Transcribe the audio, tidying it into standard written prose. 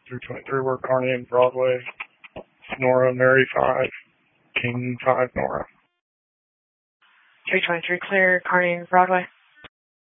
323 Word Carney and Broadway. Nora, Mary 5, King 5, Nora. 323 clear, Carney and Broadway.